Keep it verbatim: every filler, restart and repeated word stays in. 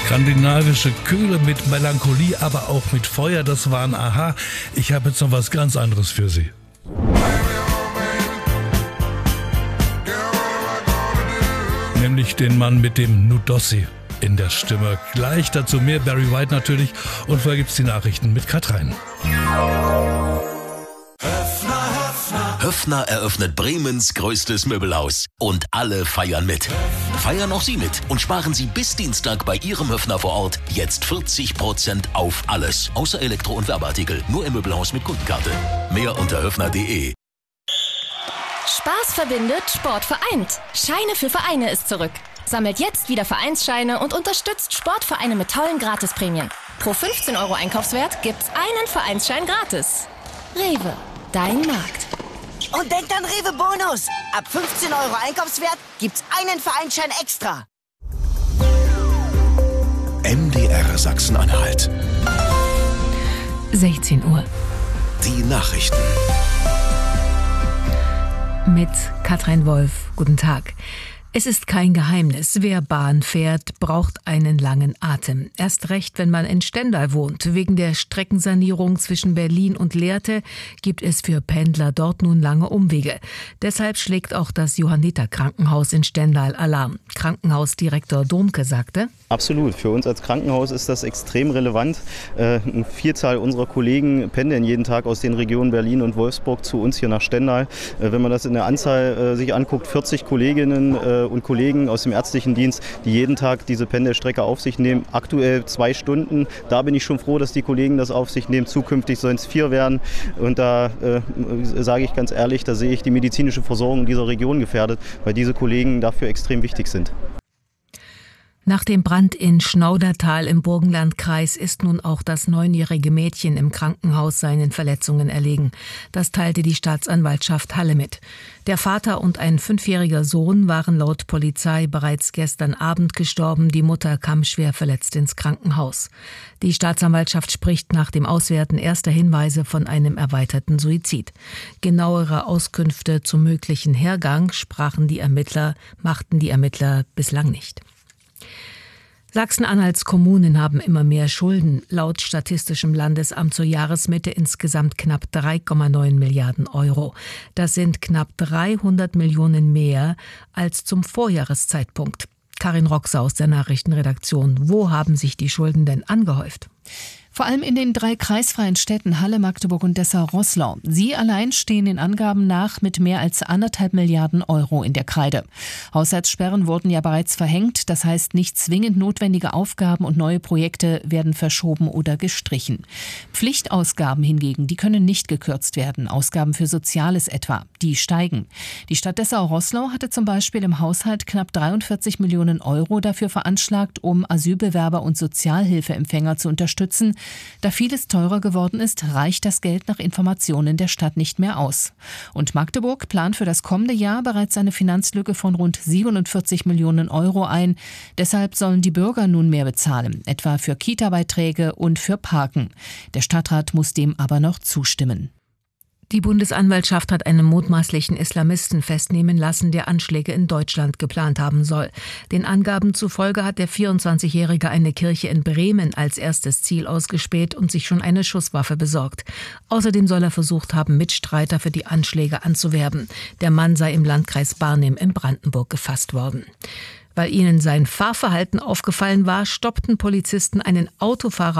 Skandinavische Kühle mit Melancholie, aber auch mit Feuer, das waren Aha. Ich habe jetzt noch was ganz anderes für Sie. Nämlich den Mann mit dem Nudossi in der Stimme. Gleich dazu mehr, Barry White natürlich. Und vorher gibt's die Nachrichten mit Katrein. Höffner eröffnet Bremens größtes Möbelhaus. Und alle feiern mit. Feiern auch Sie mit und sparen Sie bis Dienstag bei Ihrem Höffner vor Ort jetzt vierzig Prozent auf alles. Außer Elektro- und Werbeartikel. Nur im Möbelhaus mit Kundenkarte. Mehr unter höffner punkt de. Spaß verbindet, Sport vereint. Scheine für Vereine ist zurück. Sammelt jetzt wieder Vereinsscheine und unterstützt Sportvereine mit tollen Gratisprämien. Pro fünfzehn Euro Einkaufswert gibt's einen Vereinsschein gratis. Rewe, dein Markt. Und denkt an Rewe Bonus. Ab fünfzehn Euro Einkaufswert gibt's einen Vereinsschein extra. M D R Sachsen-Anhalt. sechzehn Uhr. Die Nachrichten. Mit Katrein Wolf. Guten Tag. Es ist kein Geheimnis, wer Bahn fährt, braucht einen langen Atem. Erst recht, wenn man in Stendal wohnt. Wegen der Streckensanierung zwischen Berlin und Lehrte gibt es für Pendler dort nun lange Umwege. Deshalb schlägt auch das Johanniter-Krankenhaus in Stendal Alarm. Krankenhausdirektor Domke sagte: Absolut. Für uns als Krankenhaus ist das extrem relevant. Eine Vielzahl unserer Kollegen pendeln jeden Tag aus den Regionen Berlin und Wolfsburg zu uns hier nach Stendal. Wenn man das in der Anzahl sich anguckt, vierzig Kolleginnen und Kollegen aus dem ärztlichen Dienst, die jeden Tag diese Pendelstrecke auf sich nehmen. Aktuell zwei Stunden. Da bin ich schon froh, dass die Kollegen das auf sich nehmen. Zukünftig sollen es vier werden. Und da äh, sage ich ganz ehrlich, da sehe ich die medizinische Versorgung dieser Region gefährdet, weil diese Kollegen dafür extrem wichtig sind. Nach dem Brand in Schnaudertal im Burgenlandkreis ist nun auch das neunjährige Mädchen im Krankenhaus seinen Verletzungen erlegen. Das teilte die Staatsanwaltschaft Halle mit. Der Vater und ein fünfjähriger Sohn waren laut Polizei bereits gestern Abend gestorben. Die Mutter kam schwer verletzt ins Krankenhaus. Die Staatsanwaltschaft spricht nach dem Auswerten erster Hinweise von einem erweiterten Suizid. Genauere Auskünfte zum möglichen Hergang sprachen die Ermittler, machten die Ermittler bislang nicht. Sachsen-Anhalts Kommunen haben immer mehr Schulden. Laut Statistischem Landesamt zur Jahresmitte insgesamt knapp drei Komma neun Milliarden Euro. Das sind knapp dreihundert Millionen mehr als zum Vorjahreszeitpunkt. Karin Roxer aus der Nachrichtenredaktion. Wo haben sich die Schulden denn angehäuft? Vor allem in den drei kreisfreien Städten Halle, Magdeburg und Dessau-Roßlau. Sie allein stehen den Angaben nach mit mehr als anderthalb Milliarden Euro in der Kreide. Haushaltssperren wurden ja bereits verhängt. Das heißt, nicht zwingend notwendige Aufgaben und neue Projekte werden verschoben oder gestrichen. Pflichtausgaben hingegen, die können nicht gekürzt werden. Ausgaben für Soziales etwa, die steigen. Die Stadt Dessau-Roßlau hatte zum Beispiel im Haushalt knapp dreiundvierzig Millionen Euro dafür veranschlagt, um Asylbewerber und Sozialhilfeempfänger zu unterstützen. Da vieles teurer geworden ist, reicht das Geld nach Informationen der Stadt nicht mehr aus. Und Magdeburg plant für das kommende Jahr bereits eine Finanzlücke von rund siebenundvierzig Millionen Euro ein. Deshalb sollen die Bürger nun mehr bezahlen, etwa für Kita-Beiträge und für Parken. Der Stadtrat muss dem aber noch zustimmen. Die Bundesanwaltschaft hat einen mutmaßlichen Islamisten festnehmen lassen, der Anschläge in Deutschland geplant haben soll. Den Angaben zufolge hat der vierundzwanzigjährige eine Kirche in Bremen als erstes Ziel ausgespäht und sich schon eine Schusswaffe besorgt. Außerdem soll er versucht haben, Mitstreiter für die Anschläge anzuwerben. Der Mann sei im Landkreis Barnim in Brandenburg gefasst worden. Weil ihnen sein Fahrverhalten aufgefallen war, stoppten Polizisten einen Autofahrer